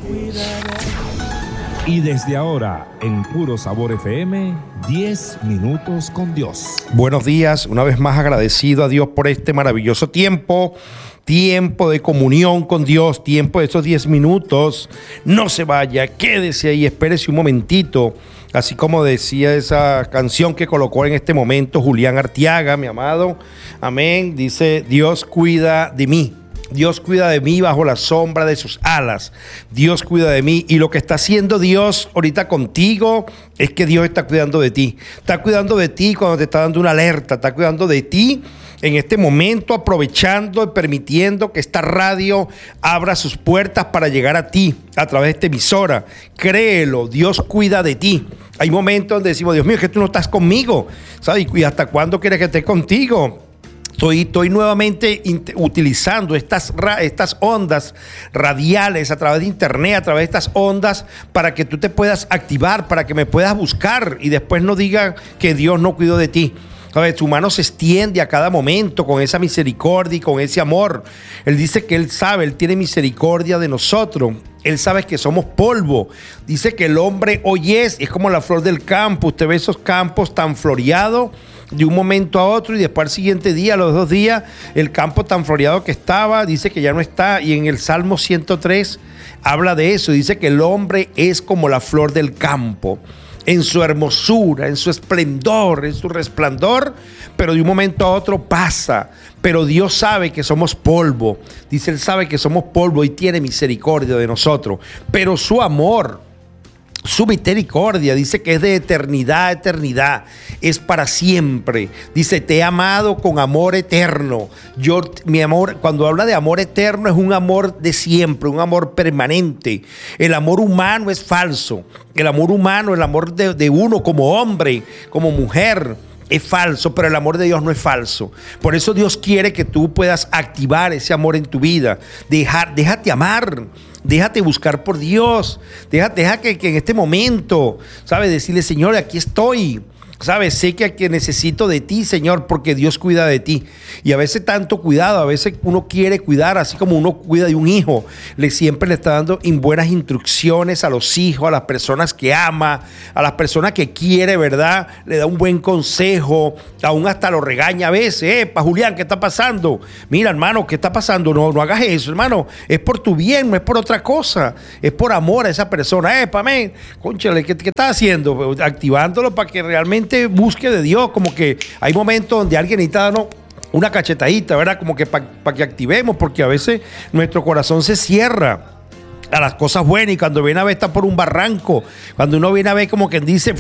Y desde ahora, en Puro Sabor FM, 10 minutos con Dios. Buenos días, una vez más agradecido a Dios por este maravilloso tiempo de comunión con Dios, tiempo de esos 10 minutos. No se vaya, quédese ahí, espérese un momentito. Así como decía esa canción que colocó en este momento Julián Arteaga, mi amado. Amén. Dice, Dios cuida de mí. Dios cuida de mí bajo la sombra de sus alas. Dios cuida de mí. Y lo que está haciendo Dios ahorita contigo es que Dios está cuidando de ti. Está cuidando de ti cuando te está dando una alerta. Está cuidando de ti en este momento, aprovechando y permitiendo que esta radio abra sus puertas para llegar a ti a través de esta emisora. Créelo, Dios cuida de ti. Hay momentos donde decimos, Dios mío, es que tú no estás conmigo, ¿sabes? ¿Y hasta cuándo quieres que esté contigo? Estoy nuevamente utilizando estas ondas radiales a través de internet, a través de estas ondas, para que tú te puedas activar, para que me puedas buscar y después no diga que Dios no cuidó de ti. ¿Sabes? Su mano se extiende a cada momento con esa misericordia y con ese amor. Él dice que Él sabe, Él tiene misericordia de nosotros. Él sabe que somos polvo. Dice que el hombre hoy es como la flor del campo. Usted ve esos campos tan floreados de un momento a otro y después al siguiente día, a los 2 días, el campo tan floreado que estaba, dice que ya no está. Y en el Salmo 103 habla de eso. Dice que el hombre es como la flor del campo, en su hermosura, en su esplendor, en su resplandor, pero de un momento a otro pasa. Pero Dios sabe que somos polvo. Dice, Él sabe que somos polvo y tiene misericordia de nosotros. Pero su amor, su misericordia, dice que es de eternidad a eternidad, es para siempre. Dice, te he amado con amor eterno. Mi amor, cuando habla de amor eterno, es un amor de siempre, un amor permanente. El amor humano es falso. El amor humano, el amor de uno como hombre, como mujer, es falso, pero el amor de Dios no es falso. Por eso Dios quiere que tú puedas activar ese amor en tu vida. Déjate amar. Déjate buscar por Dios. Deja que en este momento, ¿sabes? Decirle, Señor, aquí estoy. ¿Sabes? Sé que necesito de ti, Señor, porque Dios cuida de ti. Y a veces tanto cuidado, a veces uno quiere cuidar, así como uno cuida de un hijo. Siempre le está dando buenas instrucciones a los hijos, a las personas que ama, a las personas que quiere, ¿verdad? Le da un buen consejo, aún hasta lo regaña a veces. Julián, ¿qué está pasando? Mira, hermano, ¿qué está pasando? No hagas eso, hermano. Es por tu bien, no es por otra cosa. Es por amor a esa persona. Cónchale, ¿qué estás haciendo? Activándolo para que realmente busque de Dios. Como que hay momentos donde alguien necesita darnos una cachetadita, ¿verdad? Como que para que activemos, porque a veces nuestro corazón se cierra a las cosas buenas y cuando viene a ver está por un barranco, cuando uno viene a ver como quien dice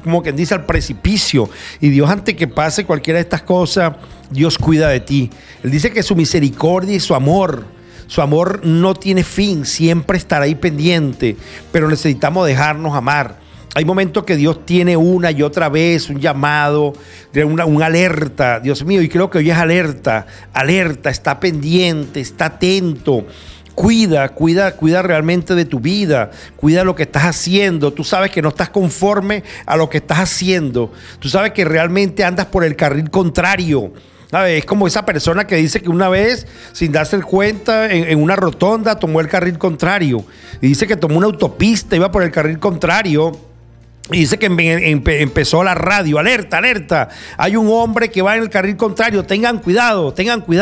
al precipicio. Y Dios, antes que pase cualquiera de estas cosas, Dios cuida de ti. Él dice que su misericordia y su amor no tiene fin, siempre estará ahí pendiente, pero necesitamos dejarnos amar. Hay momentos que Dios tiene una y otra vez un llamado, una alerta. Dios mío, y creo que hoy es alerta, está pendiente, está atento. Cuida realmente de tu vida, cuida lo que estás haciendo. Tú sabes que no estás conforme a lo que estás haciendo. Tú sabes que realmente andas por el carril contrario. ¿Sabes? Es como esa persona que dice que una vez, sin darse cuenta, en una rotonda tomó el carril contrario. Y dice que tomó una autopista, iba por el carril contrario. Y dice que empezó la radio, alerta, hay un hombre que va en el carril contrario, tengan cuidado.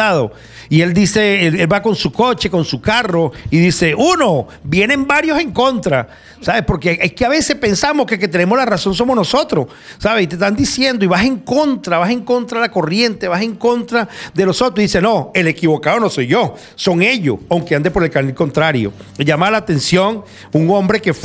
Y él dice, él va con su coche, con su carro, y dice, vienen varios en contra, ¿sabes? Porque es que a veces pensamos que tenemos la razón somos nosotros, ¿sabes? Y te están diciendo, y vas en contra de la corriente, vas en contra de los otros, y dice, no, el equivocado no soy yo, son ellos, aunque ande por el carril contrario. Me llama la atención un hombre que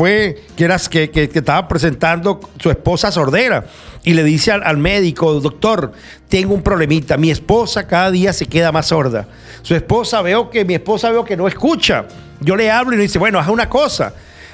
estaba presentando su esposa sordera y le dice al médico, doctor, tengo un problemita, mi esposa cada día se queda más sorda. Mi esposa veo que no escucha. Yo le hablo y le dice, bueno, haz una cosa,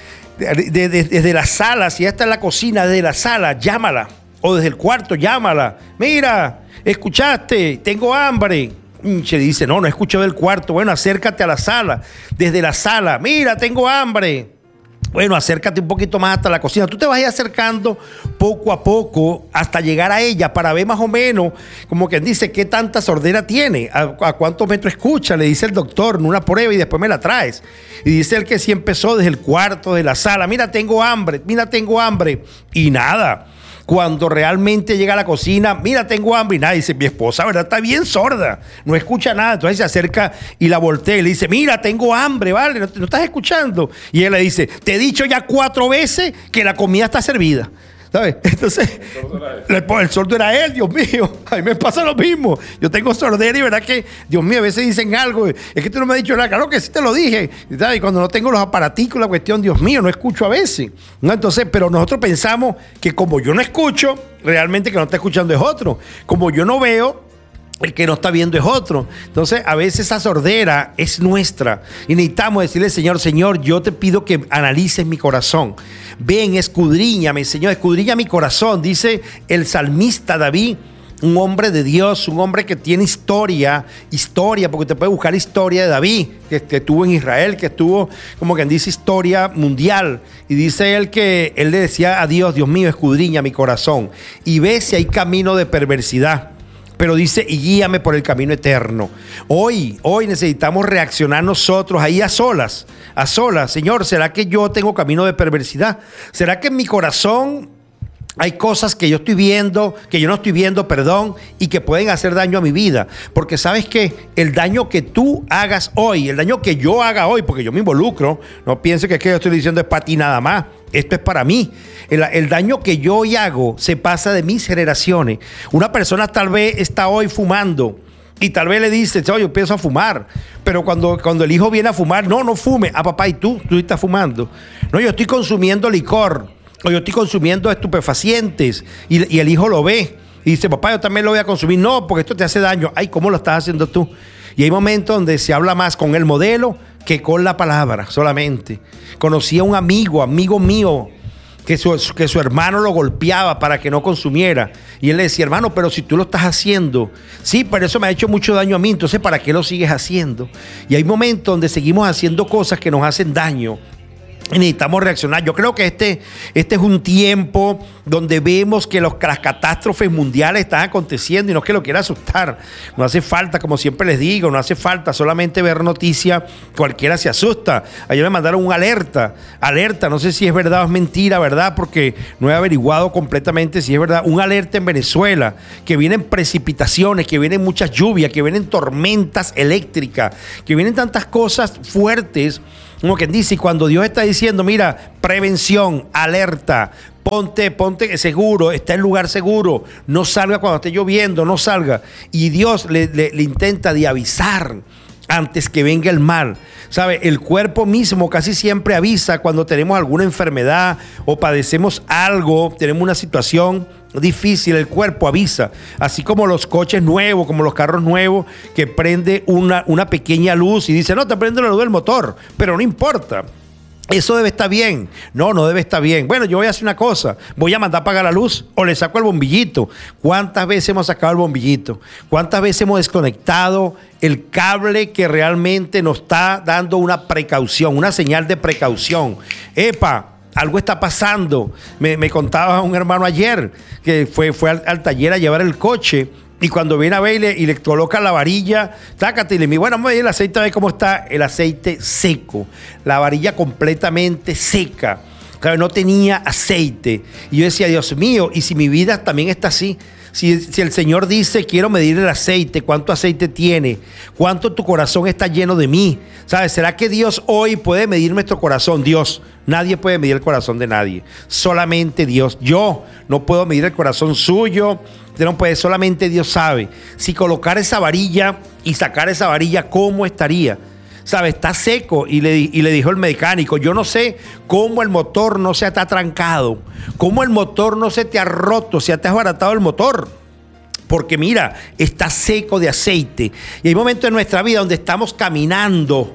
desde la sala, si ella está en la cocina, desde la sala, llámala, o desde el cuarto, llámala. Mira, escuchaste, tengo hambre. Se dice, no escucho del cuarto. Bueno, acércate a la sala, desde la sala, mira, tengo hambre. Bueno, acércate un poquito más hasta la cocina. Tú te vas a ir acercando poco a poco hasta llegar a ella para ver más o menos, como quien dice, qué tanta sordera tiene, a cuántos metros escucha. Le dice el doctor en una prueba y después me la traes. Y dice el que sí empezó desde el cuarto, de la sala. Mira, tengo hambre. Y nada. Cuando realmente llega a la cocina, mira, tengo hambre, y nada, dice, mi esposa, ¿verdad? Está bien sorda, no escucha nada. Entonces se acerca y la voltea y le dice, mira, tengo hambre, ¿vale? ¿No estás escuchando? Y ella le dice, te he dicho ya 4 veces que la comida está servida. ¿Sabes? Entonces, el sordo era él, Dios mío. A mí me pasa lo mismo. Yo tengo sordera y verdad que, Dios mío, a veces dicen algo. Es que tú no me has dicho nada. Claro que sí te lo dije. ¿Sabes? Y cuando no tengo los aparaticos, la cuestión, Dios mío, no escucho a veces. ¿No? Entonces, pero nosotros pensamos que como yo no escucho, realmente que no está escuchando es otro. Como yo no veo, el que no está viendo es otro. Entonces, a veces esa sordera es nuestra. Y necesitamos decirle, Señor, yo te pido que analices mi corazón. Ven, escudriñame, Señor, escudriña mi corazón. Dice el salmista David, un hombre de Dios, un hombre que tiene historia, porque te puede buscar historia de David, que estuvo en Israel, que estuvo, como quien dice, historia mundial. Y dice él que él le decía a Dios, Dios mío, escudriña mi corazón y ve si hay camino de perversidad. Pero dice, y guíame por el camino eterno. Hoy necesitamos reaccionar nosotros ahí a solas. Señor, ¿será que yo tengo camino de perversidad? ¿Será que en mi corazón hay cosas que yo estoy viendo, que yo no estoy viendo, y que pueden hacer daño a mi vida? Porque sabes que el daño que tú hagas hoy, el daño que yo haga hoy, porque yo me involucro, no piense que yo estoy diciendo es para ti nada más. Esto es para mí. El daño que yo hoy hago se pasa de mis generaciones. Una persona tal vez está hoy fumando y tal vez le dice, yo empiezo a fumar. Pero cuando el hijo viene a fumar, no fume. Papá, ¿y tú estás fumando? No, yo estoy consumiendo licor o yo estoy consumiendo estupefacientes y el hijo lo ve y dice, papá, yo también lo voy a consumir. No, porque esto te hace daño. Ay, ¿cómo lo estás haciendo tú? Y hay momentos donde se habla más con el modelo que con la palabra solamente. Conocí a un amigo mío, que su hermano lo golpeaba para que no consumiera. Y él le decía, hermano, pero si tú lo estás haciendo, sí, pero eso me ha hecho mucho daño a mí, entonces ¿para qué lo sigues haciendo? Y hay momentos donde seguimos haciendo cosas que nos hacen daño. Y necesitamos reaccionar. Yo creo que este es un tiempo donde vemos que las catástrofes mundiales están aconteciendo y no es que lo quiera asustar. No hace falta, como siempre les digo, no hace falta solamente ver noticias, cualquiera se asusta. Ayer me mandaron un alerta, no sé si es verdad o es mentira, ¿verdad? Porque no he averiguado completamente si es verdad. Un alerta en Venezuela, que vienen precipitaciones, que vienen muchas lluvias, que vienen tormentas eléctricas, que vienen tantas cosas fuertes. Como quien dice, y cuando Dios está diciendo, mira, prevención, alerta, ponte seguro, está en lugar seguro, no salga cuando esté lloviendo, no salga. Y Dios le intenta de avisar antes que venga el mal. ¿Sabe? El cuerpo mismo casi siempre avisa cuando tenemos alguna enfermedad o padecemos algo, tenemos una situación difícil, el cuerpo avisa. Así como los coches nuevos, como los carros nuevos, que prende una pequeña luz y dice, no, te prende la luz del motor, pero no importa. Eso debe estar bien. No debe estar bien. Bueno, yo voy a hacer una cosa. Voy a mandar a apagar la luz o le saco el bombillito. ¿Cuántas veces hemos sacado el bombillito? ¿Cuántas veces hemos desconectado el cable que realmente nos está dando una precaución, una señal de precaución? ¡Epa! Algo está pasando. Me contaba un hermano ayer que fue al taller a llevar el coche. Y cuando viene a ver y le coloca la varilla, tácate y le dice, bueno, vamos a ver el aceite, a ver cómo está el aceite seco. La varilla completamente seca. Claro, no tenía aceite. Y yo decía, Dios mío, ¿y si mi vida también está así? Si el Señor dice, quiero medir el aceite, ¿cuánto aceite tiene? ¿Cuánto tu corazón está lleno de mí? ¿Sabes? ¿Será que Dios hoy puede medir nuestro corazón? Dios, nadie puede medir el corazón de nadie. Solamente Dios. Yo no puedo medir el corazón suyo. No puede, solamente Dios sabe. Si colocar esa varilla y sacar esa varilla, ¿cómo estaría? ¿Sabes? Está seco y le dijo el mecánico, yo no sé cómo el motor no se te ha trancado, cómo el motor no se te ha roto, se te ha desbaratado el motor. Porque mira, está seco de aceite. Y hay momentos en nuestra vida donde estamos caminando,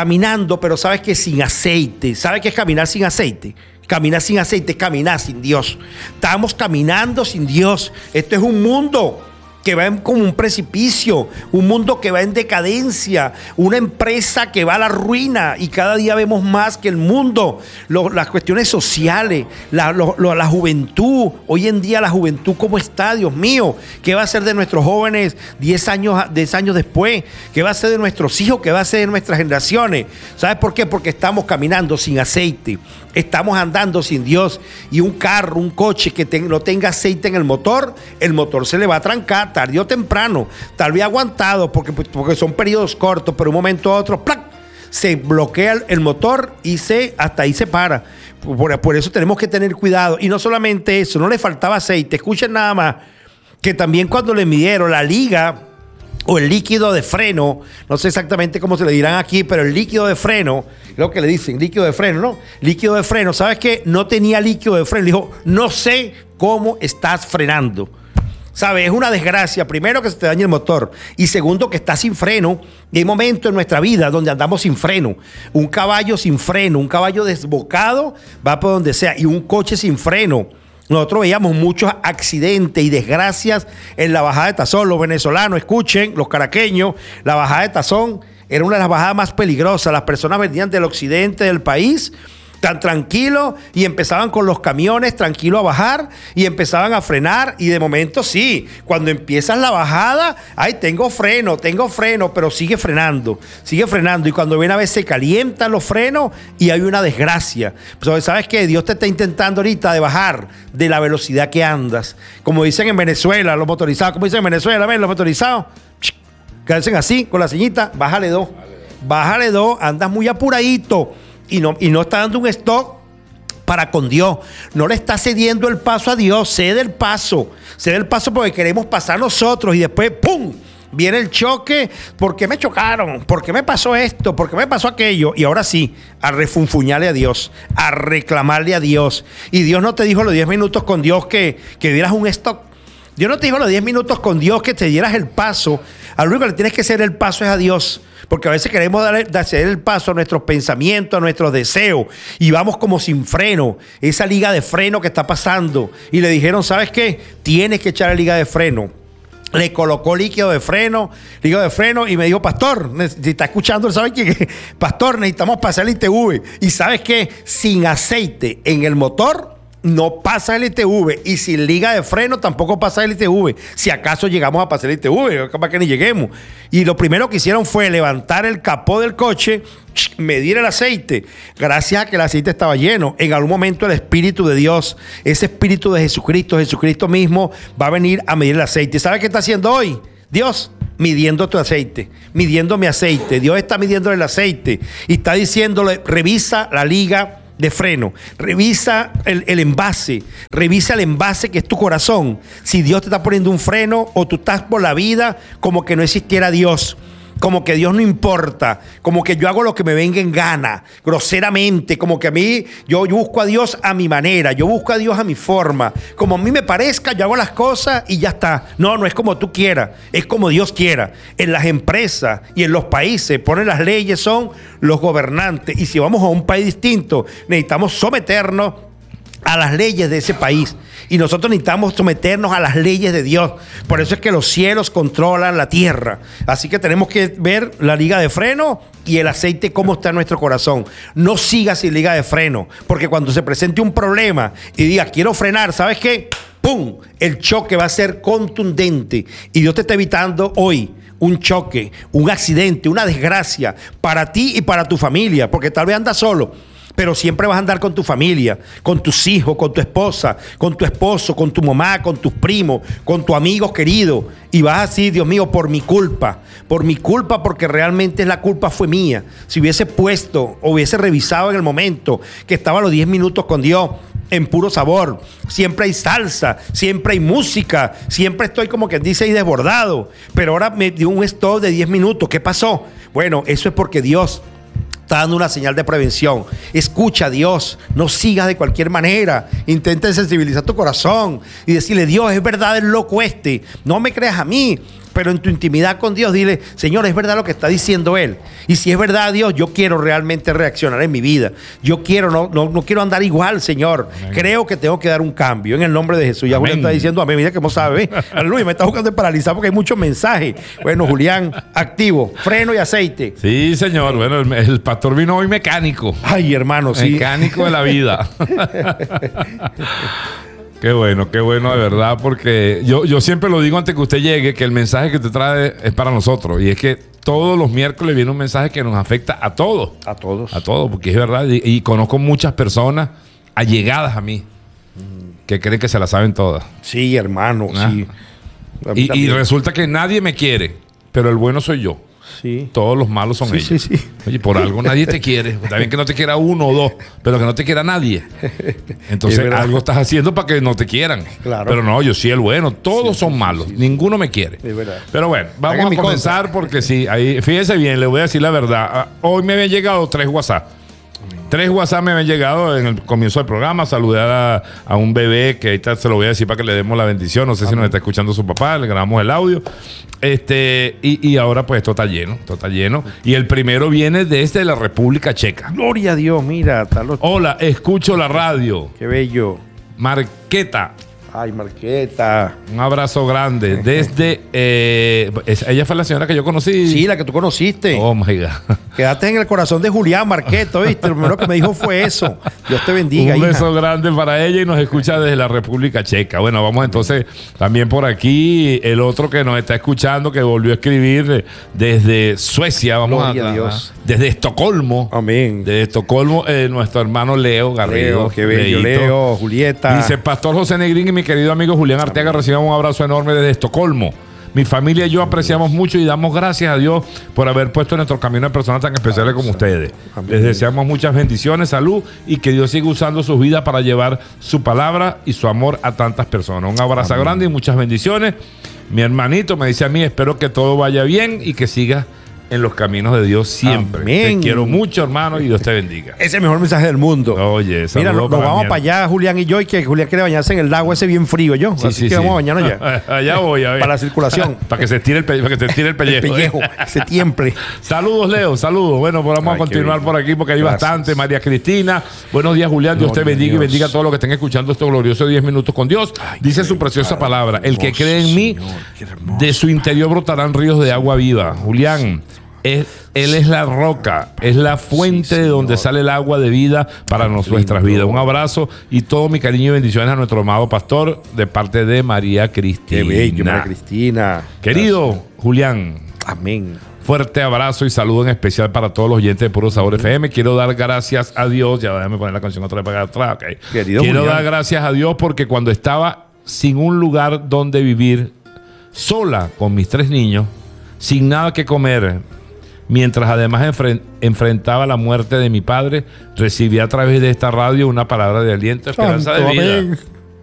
pero sabes que sin aceite. ¿Sabes qué es caminar sin aceite? Caminar sin aceite, caminar sin Dios. Estamos caminando sin Dios. Esto es un mundo que va como un precipicio, un mundo que va en decadencia, una empresa que va a la ruina, y cada día vemos más que el mundo, las cuestiones sociales, la juventud, hoy en día la juventud ¿cómo está? Dios mío, ¿qué va a ser de nuestros jóvenes 10 años después? ¿Qué va a ser de nuestros hijos? ¿Qué va a ser de nuestras generaciones? ¿Sabes por qué? Porque estamos caminando sin aceite, estamos andando sin Dios, y un carro, un coche que no tenga aceite en el motor se le va a trancar tarde o temprano. Tal vez aguantado porque son periodos cortos, pero un momento a otro ¡plac!, se bloquea el motor y hasta ahí se para. Por eso tenemos que tener cuidado. Y no solamente eso, no le faltaba aceite. Escuchen nada más que también cuando le midieron la liga o el líquido de freno, no sé exactamente cómo se le dirán aquí, pero el líquido de freno, lo que le dicen, líquido de freno, ¿no? Líquido de freno, ¿sabes qué? No tenía líquido de freno. Le dijo, no sé cómo estás frenando. ¿Sabes? Es una desgracia, primero, que se te dañe el motor, y segundo, que estás sin freno. Y hay momentos en nuestra vida donde andamos sin freno. Un caballo sin freno, un caballo desbocado va por donde sea, y un coche sin freno. Nosotros veíamos muchos accidentes y desgracias en la bajada de Tazón. Los venezolanos, escuchen, los caraqueños, la bajada de Tazón era una de las bajadas más peligrosas. Las personas venían del occidente del país tan tranquilo y empezaban con los camiones tranquilo a bajar y empezaban a frenar, y de momento sí, cuando empiezas la bajada, ay, tengo freno, pero sigue frenando, y cuando viene a ver se calientan los frenos y hay una desgracia. Pues, ¿sabes qué? Dios te está intentando ahorita de bajar de la velocidad que andas, como dicen en Venezuela, los motorizados, como dicen en Venezuela, ¿ven? Los motorizados, que hacen así, con la ceñita, bájale dos, andas muy apuradito. Y no está dando un stop para con Dios. No le está cediendo el paso a Dios. Cede el paso porque queremos pasar nosotros, y después ¡pum!, viene el choque. ¿Por qué me chocaron? ¿Por qué me pasó esto? ¿Por qué me pasó aquello? Y ahora sí, a refunfuñarle a Dios, a reclamarle a Dios. Y Dios no te dijo los 10 minutos con Dios que dieras un stop. Dios no te dijo los 10 minutos con Dios que te dieras el paso. Al único que le tienes que ceder el paso es a Dios. Porque a veces queremos ceder el paso a nuestros pensamientos, a nuestros deseos, y vamos como sin freno. Esa liga de freno que está pasando. Y le dijeron, ¿sabes qué? Tienes que echar la liga de freno. Le colocó líquido de freno, y me dijo, pastor, si está escuchando, él sabe que pastor, necesitamos pasar el ITV. Y ¿sabes qué? Sin aceite en el motor no pasa el ITV, y sin liga de freno tampoco pasa el ITV. Si acaso llegamos a pasar el ITV, capaz que ni lleguemos. Y lo primero que hicieron fue levantar el capó del coche, medir el aceite. Gracias a que el aceite estaba lleno, en algún momento el Espíritu de Dios, ese Espíritu de Jesucristo mismo, va a venir a medir el aceite. ¿Sabes qué está haciendo hoy Dios? Midiendo tu aceite, midiendo mi aceite. Dios está midiendo el aceite y está diciéndole, revisa la liga de freno, revisa el envase, que es tu corazón. Si Dios te está poniendo un freno, o tú estás por la vida como que no existiera Dios, como que Dios no importa, como que yo hago lo que me venga en gana, groseramente, como que a mí, yo busco a Dios a mi manera, yo busco a Dios a mi forma, como a mí me parezca, yo hago las cosas y ya está. No es como tú quieras, es como Dios quiera. En las empresas y en los países ponen las leyes, son los gobernantes, y si vamos a un país distinto, necesitamos someternos a las leyes de ese país, y nosotros necesitamos someternos a las leyes de Dios. Por eso es que los cielos controlan la tierra. Así que tenemos que ver la liga de freno y el aceite, cómo está en nuestro corazón. No sigas sin liga de freno, porque cuando se presente un problema y digas quiero frenar, ¿sabes qué? ¡Pum! El choque va a ser contundente, y Dios te está evitando hoy un choque, un accidente, una desgracia para ti y para tu familia, porque tal vez andas solo, pero siempre vas a andar con tu familia, con tus hijos, con tu esposa, con tu esposo, con tu mamá, con tus primos, con tus amigos queridos. Y vas así, Dios mío, por mi culpa, porque realmente la culpa fue mía. Si hubiese puesto o hubiese revisado en el momento que estaba los 10 minutos con Dios, en puro sabor, siempre hay salsa, siempre hay música, siempre estoy como quien dice ahí desbordado, pero ahora me dio un stop de 10 minutos. ¿Qué pasó? Bueno, eso es porque Dios está dando una señal de prevención. Escucha a Dios, no sigas de cualquier manera. Intenta sensibilizar tu corazón y decirle, Dios, es verdad el loco este, no me creas a mí. pero en tu intimidad con Dios, dile, Señor, es verdad lo que está diciendo Él. Y si es verdad, Dios, yo quiero realmente reaccionar en mi vida. Yo quiero, no quiero andar igual, Señor. Amén. Creo que tengo que dar un cambio en el nombre de Jesús. Ya Julián está diciendo, amén, mira que no sabe. Aleluya, me está buscando paralizar porque hay muchos mensajes. Bueno, Julián, activo, freno y aceite. Sí, señor. Bueno, el pastor vino hoy mecánico. Ay, hermano, sí. Mecánico de la vida. Qué bueno, de verdad, porque yo siempre lo digo antes que usted llegue, que el mensaje que te trae es para nosotros. Y es que todos los miércoles viene un mensaje que nos afecta a todos. A todos. A todos, porque es verdad. Y conozco muchas personas allegadas a mí que creen que se la saben todas. Sí, hermano, sí. Y resulta que nadie me quiere, pero el bueno soy yo. Sí. Todos los malos son ellos. Sí. Oye, por algo nadie te quiere. Está bien que no te quiera uno o dos, pero que no te quiera nadie. Entonces algo estás haciendo para que no te quieran. Claro. Pero no, yo sí el bueno. Todos son malos. Ninguno me quiere. Es verdad. Pero bueno, vamos a comenzar porque sí. Ahí, fíjese bien, le voy a decir la verdad. Hoy me habían llegado 3 WhatsApp. 3 WhatsApp me habían llegado en el comienzo del programa. Saludé a un bebé que ahorita se lo voy a decir para que le demos la bendición. No sé si nos está escuchando su papá. Le grabamos el audio. Y ahora pues esto está lleno. Y el primero viene desde la República Checa. Gloria a Dios, mira. Hola, escucho la radio. Qué bello. Marqueta. Ay, Marqueta. Un abrazo grande. Desde... ella fue la señora que yo conocí. Sí, la que tú conociste. Oh, my God. Quédate en el corazón de Julián Marqueta, ¿viste? Lo primero que me dijo fue eso. Dios te bendiga, Un beso grande para ella y nos escucha desde la República Checa. Bueno, vamos entonces también por aquí. El otro que nos está escuchando, que volvió a escribir desde Suecia. Vamos Gloria a Dios. Desde Estocolmo. Amén. Desde Estocolmo, nuestro hermano Leo Garrido. Qué bello. Leo, Julieta. Dice, Pastor José Negrín y mi querido amigo Julián Arteaga, reciban un abrazo enorme desde Estocolmo. Mi familia y yo apreciamos mucho y damos gracias a Dios por haber puesto en nuestro camino a personas tan especiales como ustedes. Amén. Les deseamos muchas bendiciones, salud y que Dios siga usando sus vidas para llevar su palabra y su amor a tantas personas. Un abrazo grande y muchas bendiciones. Mi hermanito me dice a mí, espero que todo vaya bien y que siga en los caminos de Dios siempre. Amén. Te quiero mucho, hermano, y Dios te bendiga. Ese es el mejor mensaje del mundo. Oye, mira, nos vamos para allá, Julián y yo, y que Julián quiere bañarse en el lago ese bien frío, yo. Sí, Así que vamos a bañarnos ya. Allá voy, a ver. Para la circulación. Para que se estire el pellejo. El pellejo, se tiemple. Saludos, Leo, saludos. Bueno, pues vamos a continuar por aquí porque hay bastante. María Cristina. Buenos días, Julián. Dios te bendiga y bendiga a todos los que estén escuchando estos gloriosos 10 minutos con Dios. Dice su preciosa palabra. El que cree en mí, de su interior brotarán ríos de agua viva. Julián. Él es la roca, es la fuente de donde sale el agua de vida para nuestras vidas. Un abrazo y todo mi cariño y bendiciones a nuestro amado pastor de parte de María Cristina. Qué bello, María Cristina. Querido Julián. Amén. Fuerte abrazo y saludo en especial para todos los oyentes de Puro Sabor FM. Quiero dar gracias a Dios. Ya déjame poner la canción otra vez para atrás. Okay. Quiero dar gracias a Dios porque cuando estaba sin un lugar donde vivir, sola con mis 3 niños, sin nada que comer, mientras además enfrentaba la muerte de mi padre, recibí a través de esta radio una palabra de aliento, esperanza de vida.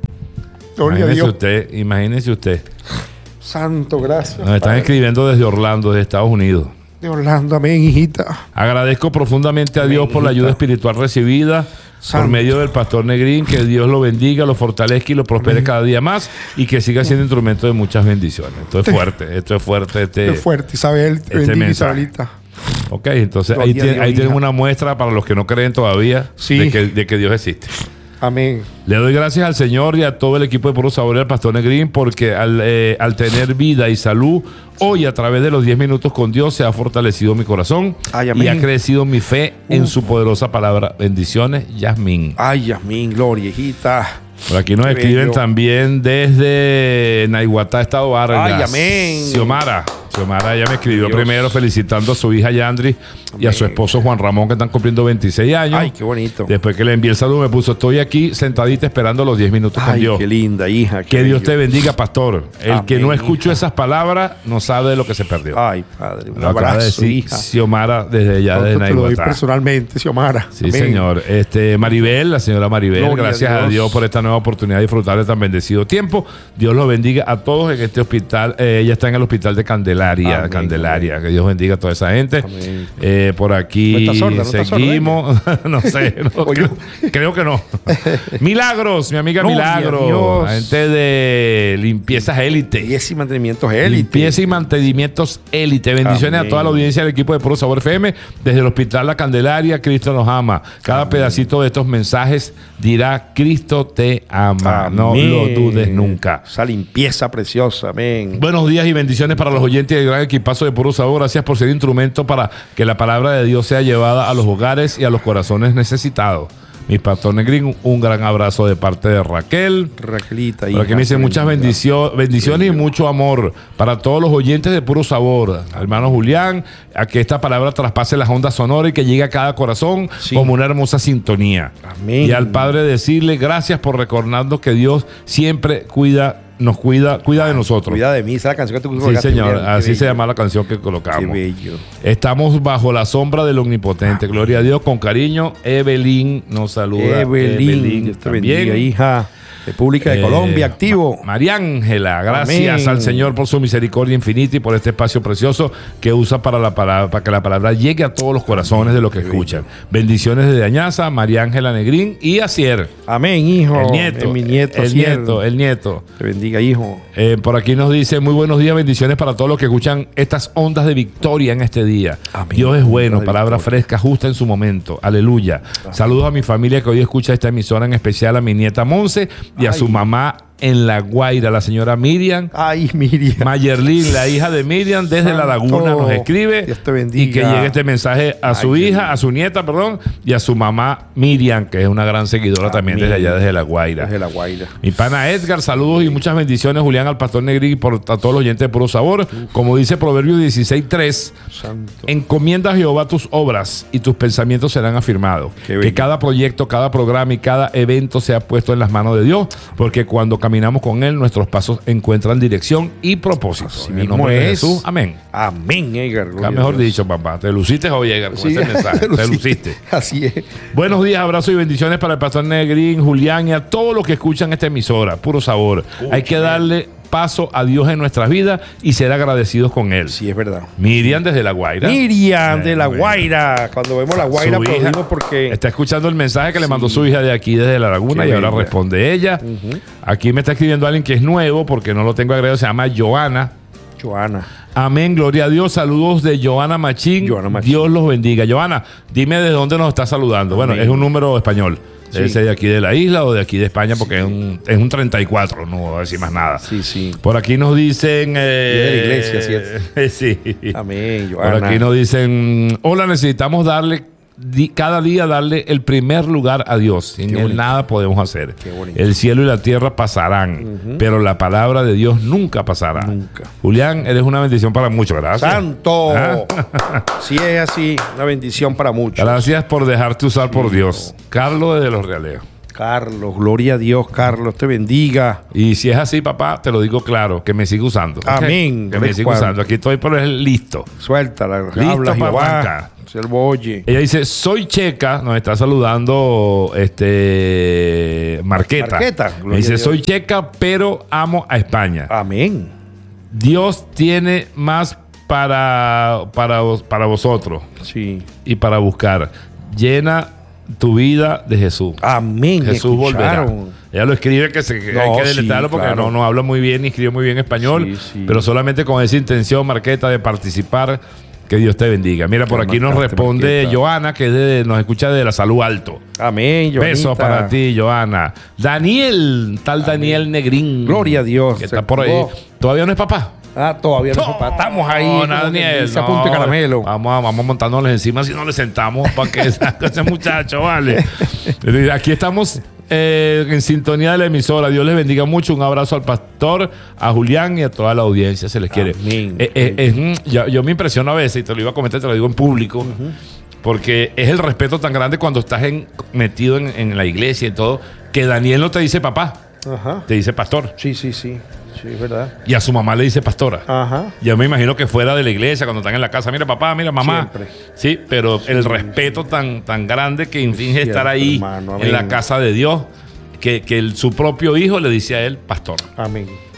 Imagínese usted. Santo, gracias. Nos están escribiendo desde Orlando, desde Estados Unidos. De Orlando, amén, hijita. Agradezco profundamente a Dios por la ayuda espiritual recibida. Santo. Por medio del pastor Negrín, que Dios lo bendiga, lo fortalezca y lo prospere cada día más y que siga siendo instrumento de muchas bendiciones. Esto es fuerte. Es fuerte, Isabel, bendiga Isabelita. Ok, entonces ahí tienen una muestra para los que no creen todavía de que Dios existe. Amén. Le doy gracias al Señor y a todo el equipo de Puro Sabor y al pastor Negrín porque al tener vida y salud, hoy a través de los 10 minutos con Dios se ha fortalecido mi corazón. Ay, y ha crecido mi fe en su poderosa palabra. Bendiciones, Yasmín. Ay, Yasmín, gloria, hijita. Por aquí nos escriben también desde Naiguatá, Estado Vargas. Ay, amén. Xiomara, ella me escribió primero felicitando a su hija Yandri y a su esposo Juan Ramón, que están cumpliendo 26 años. Ay, qué bonito. Después que le envié el saludo, me puso, estoy aquí sentadita esperando los 10 minutos con Dios. Qué linda, hija. Que Dios te bendiga, pastor. El que no escuchó esas palabras no sabe de lo que se perdió. Ay, padre. Un abrazo, abrazo, decir, hija. Xiomara, desde allá, desde Naiguatá. Te lo doy personalmente, Xiomara. Sí, amén. Señor. Maribel, la señora Maribel, gloria gracias a Dios por esta nueva oportunidad de disfrutar de tan bendecido tiempo. Dios los bendiga a todos en este hospital. Ella está en el hospital de Candelaria. Amén, Candelaria. Amén. Que Dios bendiga a toda esa gente. Por aquí ¿No está sorda, seguimos. No sé, creo que no. Milagros, mi amiga Milagros, gente de Limpiezas Élite. Limpieza y Mantenimientos Élite. Limpieza y Mantenimientos Élite. Bendiciones a toda la audiencia del equipo de Puro Sabor FM. Desde el Hospital La Candelaria, Cristo nos ama. Cada pedacito de estos mensajes dirá: Cristo te ama. No lo dudes nunca. Esa limpieza preciosa, amén. Buenos días y bendiciones para los oyentes del gran equipazo de Puro Sabor. Gracias por ser instrumento para que la palabra de Dios sea llevada a los hogares y a los corazones necesitados. Mi pastor Negrín, un gran abrazo de parte de Raquel. Raquelita. Por aquí me dice muchas bendiciones y mucho amor para todos los oyentes de Puro Sabor. Hermano Julián, a que esta palabra traspase las ondas sonoras y que llegue a cada corazón como una hermosa sintonía. Amén. Y al Padre decirle gracias por recordarnos que Dios siempre nos cuida de nosotros. Cuida de mí, esa es la canción que tú Sí, colocaste. señor, así se llama la canción que colocamos. Qué bello. Estamos bajo la sombra del Omnipotente. Gloria a Dios, con cariño. Evelyn nos saluda. Evelyn, Dios te bendiga, hija. República de Colombia, activo. María Ángela, gracias al Señor por su misericordia infinita y por este espacio precioso que usa para que la palabra llegue a todos los corazones de los que escuchan. Bendiciones desde Añaza, María Ángela Negrín y Asier. Amén, hijo. El nieto. Mi nieto, el nieto. Te bendiga, hijo. Por aquí nos dice: muy buenos días, bendiciones para todos los que escuchan estas ondas de victoria en este día. Amén. Dios es bueno, palabra fresca, justa en su momento. Aleluya. Saludos a mi familia que hoy escucha esta emisora, en especial a mi nieta Monse y a su mamá en La Guaira, la señora Miriam. Ay, Miriam. Mayerlin, la hija de Miriam, desde La Laguna nos escribe. Dios te bendiga. Y que llegue este mensaje a su hija, a su nieta, y a su mamá Miriam, que es una gran seguidora también desde allá, desde La Guaira. Desde La Guaira. Mi pana Edgar, saludos y muchas bendiciones, Julián, al pastor Negri y a todos los oyentes de Puro Sabor. Como dice Proverbios 16:3, encomienda a Jehová tus obras y tus pensamientos serán afirmados. Que cada proyecto, cada programa y cada evento sea puesto en las manos de Dios, porque cuando caminamos con Él, nuestros pasos encuentran dirección y propósito. Así en el nombre de Jesús, amén. Amén, Edgar. Está mejor dicho, papá. Te luciste hoy, Edgar, con ese mensaje. Te luciste. Así es. Buenos días, abrazos y bendiciones para el pastor Negrín, Julián y a todos los que escuchan esta emisora. Puro Sabor. Hay que darle paso a Dios en nuestras vidas y ser agradecidos con Él. Sí, es verdad. Miriam desde La Guaira. Miriam de La Guaira. Cuando vemos La Guaira, aplaudimos porque está escuchando el mensaje que le mandó su hija de aquí desde La Laguna. Qué y ahora responde ella. Aquí me está escribiendo alguien que es nuevo porque no lo tengo agregado. Se llama Joana. Amén, gloria a Dios. Saludos de Joana Machín. Dios los bendiga. Joana, dime de dónde nos está saludando. Amén. Bueno, es un número español. Debe ser de aquí de la isla o de aquí de España, porque es un 34, no voy a decir más nada. Sí. Por aquí nos dicen... de la iglesia, ¿cierto? Sí. Amén, Joana. Por aquí nos dicen: hola, necesitamos cada día darle el primer lugar a Dios. Sin Él nada podemos hacer. El cielo y la tierra pasarán, pero la palabra de Dios nunca pasará. Nunca. Julián, eres una bendición para muchos, gracias. ¡Santo! Si es así, una bendición para muchos. Gracias por dejarte usar por Dios. Carlos desde Los Realeos. Carlos, gloria a Dios, Carlos, te bendiga. Y si es así, papá, te lo digo claro, que me siga usando. Amén. Que me siga usando. Aquí estoy por el listo. Suéltala, listo habla para Jehová. arrancar. Siervo oye. Ella dice: soy checa, nos está saludando Marqueta. Me dice: soy checa, pero amo a España. Amén. Dios tiene más para vosotros. Sí. Y para buscar. Llena tu vida de Jesús. Amén. Jesús volverá. Ella lo escribe que hay que deletarlo porque no habla muy bien ni escribe muy bien español, pero solamente con esa intención, Marqueta, de participar. Que Dios te bendiga. Mira, por aquí nos responde Marqueta. Joana, que nos escucha de la Salud Alto. Amén, Joanita. Besos para ti, Joana. Daniel, Daniel Negrín. Gloria a Dios. Que está por ahí. ¿Todavía no es papá? Todavía no es papá. Estamos ahí. Daniel. Se apunte caramelo. Vamos montándoles encima si no le sentamos para que ese muchacho, vale. Aquí estamos en sintonía de la emisora. Dios les bendiga mucho. Un abrazo al pastor, a Julián y a toda la audiencia. Se les quiere. Yo me impresiono a veces, y te lo iba a comentar, te lo digo en público, porque es el respeto tan grande cuando estás metido en la iglesia y todo, que Daniel no te dice papá, te dice pastor. Sí, es verdad. Y a su mamá le dice pastora. Ajá. Yo me imagino que fuera de la iglesia, cuando están en la casa, mira papá, mira mamá. Siempre. Sí, pero el respeto tan grande que inflige estar ahí, hermano, en la casa de Dios, que su propio hijo le dice a él pastor. Amén.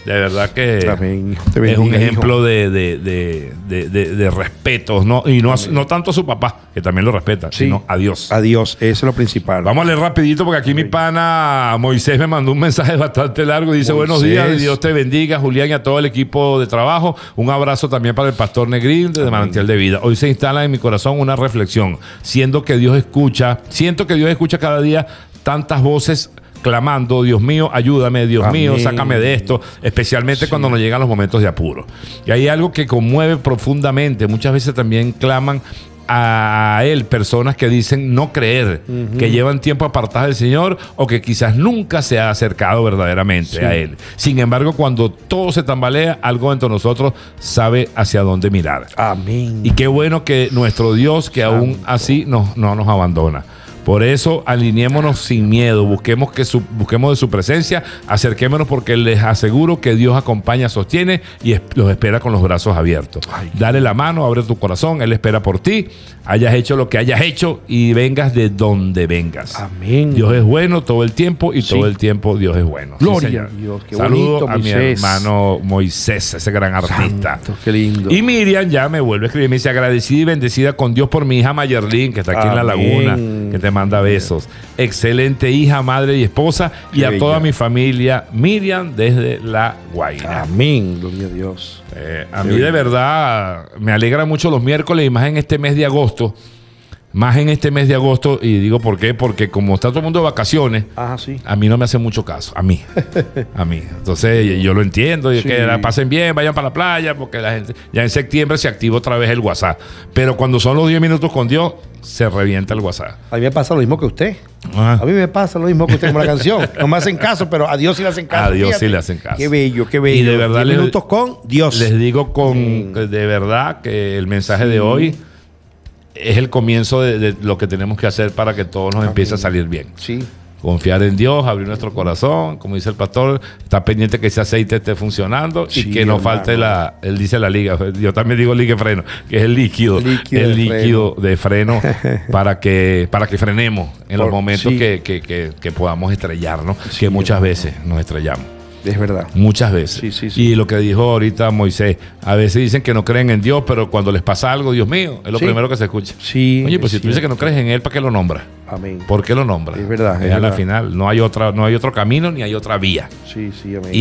De verdad que Amén. es un ejemplo de respeto, ¿no? Y no tanto a su papá, que también lo respeta, sino a Dios. A Dios, eso es lo principal. Vamos a leer rapidito porque aquí mi pana Moisés me mandó un mensaje bastante largo y dice: buenos días, Dios te bendiga, Julián, y a todo el equipo de trabajo. Un abrazo también para el pastor Negrín de Manantial de Vida. Hoy se instala en mi corazón una reflexión, siento que Dios escucha cada día tantas voces clamando: Dios mío, ayúdame, Dios mío, sácame de esto, especialmente cuando nos llegan los momentos de apuro. Y hay algo que conmueve profundamente. Muchas veces también claman a Él personas que dicen no creer, que llevan tiempo apartadas del Señor o que quizás nunca se ha acercado verdaderamente a Él. Sin embargo, cuando todo se tambalea, algo dentro de nosotros sabe hacia dónde mirar. Amén. Y qué bueno que nuestro Dios, que aún así no nos abandona. Por eso alineémonos sin miedo, busquemos de su presencia, acerquémonos, porque les aseguro que Dios acompaña, sostiene y los espera con los brazos abiertos. Dale la mano, abre tu corazón, Él espera por ti, hayas hecho lo que hayas hecho y vengas de donde vengas. Amén. Dios es bueno todo el tiempo y todo el tiempo Dios es bueno. Gloria a Dios. Qué Saludo bonito, a mi hermano Moisés, ese gran artista. Santo, qué lindo. Y Miriam ya me vuelve a escribir, me dice: agradecida y bendecida con Dios por mi hija Mayerlin, que está aquí en La Laguna, que te manda besos. Excelente hija, madre y esposa. Qué y a toda mi familia, Miriam desde La Guaira. Amén, gloria a Dios. A mí de verdad me alegra mucho los miércoles y más en este mes de agosto. Y digo por qué, porque como está todo el mundo de vacaciones, a mí no me hace mucho caso, a mí. Entonces yo lo entiendo, y que la pasen bien, vayan para la playa, porque la gente, ya en septiembre se activa otra vez el WhatsApp. Pero cuando son los 10 minutos con Dios, se revienta el WhatsApp. A mí me pasa lo mismo que usted. A mí me pasa lo mismo que usted con la canción. No me hacen caso, pero a Dios sí le hacen caso. A Dios sí le hacen caso. Qué bello, qué bello. Y de verdad 10 minutos con Dios. Les digo de verdad que el mensaje de hoy es el comienzo de lo que tenemos que hacer para que todo nos empiece a salir bien. Sí. Confiar en Dios, abrir nuestro corazón, como dice el pastor, estar pendiente que ese aceite esté funcionando y que no falte él dice la liga, yo también digo liga de freno, que es el líquido de freno para que frenemos en los momentos que podamos estrellarnos, que muchas veces nos estrellamos. Es verdad. Muchas veces. Y lo que dijo ahorita Moisés, a veces dicen que no creen en Dios, pero cuando les pasa algo, Dios mío, es lo primero que se escucha. Oye, pues si tú dices que no crees en Él, ¿para qué lo nombras? Amén. ¿Por qué lo nombras? Es verdad. A la final no hay otro camino ni hay otra vía. Amén.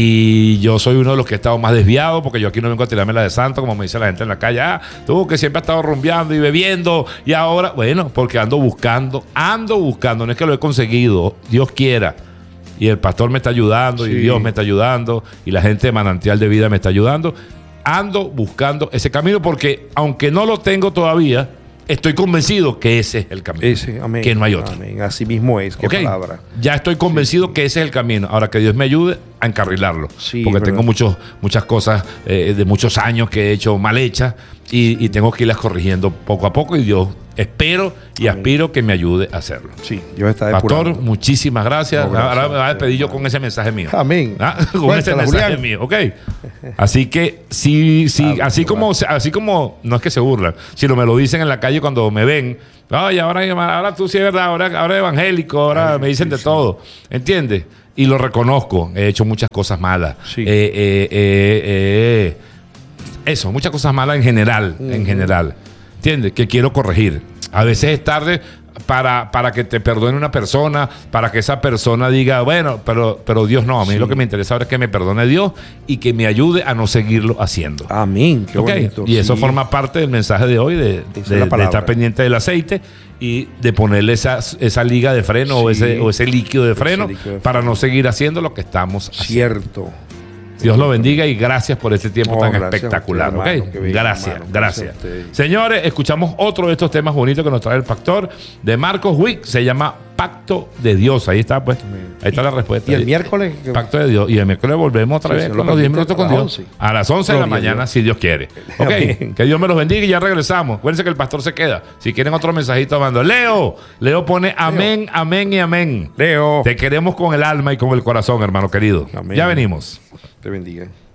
Y yo soy uno de los que he estado más desviado, porque yo aquí no vengo a tirarme la de santo, como me dice la gente en la calle. Tú que siempre has estado rumbeando y bebiendo, y ahora, bueno, porque ando buscando, no es que lo he conseguido, Dios quiera. Y el pastor me está ayudando, y Dios me está ayudando, y la gente de Manantial de Vida me está ayudando. Ando buscando ese camino porque, aunque no lo tengo todavía, estoy convencido que ese es el camino. Amén. Que no hay otro. Amén. Así mismo es. Qué palabra. Ya estoy convencido que ese es el camino. Ahora que Dios me ayude a encarrilarlo. Porque tengo muchas cosas de muchos años que he hecho mal hechas y tengo que irlas corrigiendo poco a poco, y Dios espero y aspiro que me ayude a hacerlo. Sí, Dios está depurado. Pastor, muchísimas gracias. Ahora me va a despedir yo con ese mensaje mío. Amén. Con ese mensaje mío, ¿ok? Así que, así como, no es que se burlan, sino me lo dicen en la calle cuando me ven. Ay, ahora tú sí es verdad, ahora evangélico, ahora me dicen de todo. ¿Entiendes? Y lo reconozco. He hecho muchas cosas malas. Eso, muchas cosas malas en general. ¿Entiendes? Que quiero corregir. A veces es tarde para que te perdone una persona, para que esa persona diga, bueno, pero Dios no. A mí lo que me interesa ahora es que me perdone Dios y que me ayude a no seguirlo haciendo. Amén. Qué bonito. Y eso forma parte del mensaje de hoy, de estar pendiente del aceite y de ponerle esa liga de freno o ese líquido de freno para no seguir haciendo lo que estamos haciendo. Cierto. Dios lo bendiga y gracias por este tiempo tan espectacular. Usted, hermano, bello, gracias. Señores, escuchamos otro de estos temas bonitos que nos trae el pastor de Marcos Wick. Se llama Pacto de Dios. Ahí está, pues. Ahí está la respuesta. Y el miércoles. Pacto de Dios. Y el miércoles volvemos otra vez con los 10 minutos con Dios. A las 11 de la mañana, si Dios quiere. Ok. Que Dios me los bendiga y ya regresamos. Acuérdense que el pastor se queda. Si quieren otro mensajito, mando. Leo pone amén, amén y amén. Leo. Te queremos con el alma y con el corazón, hermano querido. Amén. Ya venimos. Te bendiga.